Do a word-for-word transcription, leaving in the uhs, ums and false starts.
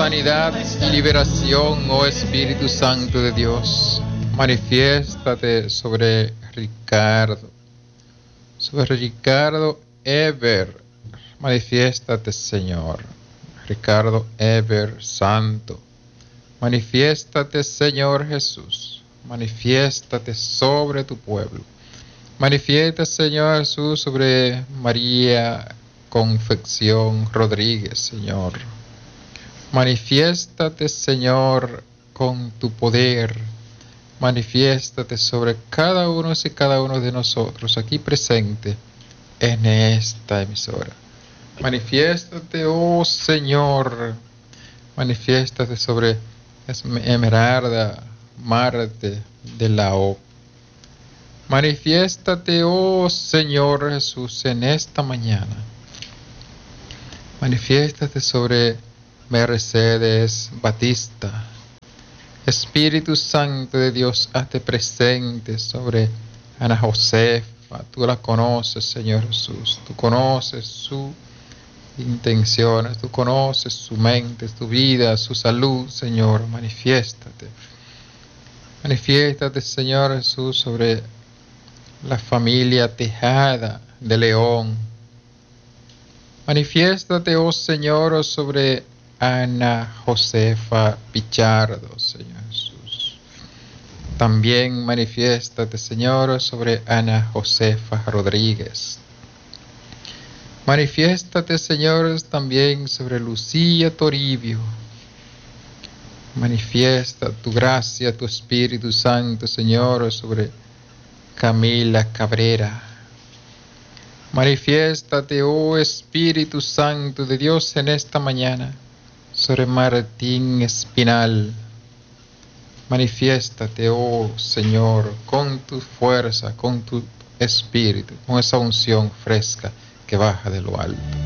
sanidad y liberación, oh Espíritu Santo de Dios. Manifiéstate sobre Ricardo, sobre Ricardo Ever. Manifiéstate, Señor. Ricardo Ever Santo. Manifiéstate, Señor Jesús. Manifiéstate sobre tu pueblo. Manifiesta, Señor Jesús, sobre María Confección Rodríguez, Señor. Manifiéstate, Señor, con tu poder. Manifiéstate sobre cada uno y cada uno de nosotros aquí presente en esta emisora. Manifiéstate, oh Señor. Manifiéstate sobre Esmeralda Marte de la O. Manifiéstate, oh Señor Jesús, en esta mañana. Manifiéstate sobre Mercedes Batista. Espíritu Santo de Dios, hazte presente sobre Ana Josefa. Tú la conoces, Señor Jesús. Tú conoces sus intenciones, tú conoces su mente, su vida, su salud, Señor. Manifiéstate. Manifiéstate, Señor Jesús, sobre la familia Tejada de León. Manifiéstate, oh Señor, sobre Ana Josefa Pichardo, Señor Jesús. También manifiéstate, Señor, sobre Ana Josefa Rodríguez. Manifiéstate, Señor, también sobre Lucía Toribio. Manifiesta tu gracia, tu Espíritu Santo, Señor, sobre Camila Cabrera. Manifiéstate, oh Espíritu Santo de Dios, en esta mañana sobre Martín Espinal. Manifiéstate, oh Señor, con tu fuerza, con tu espíritu, con esa unción fresca que baja de lo alto.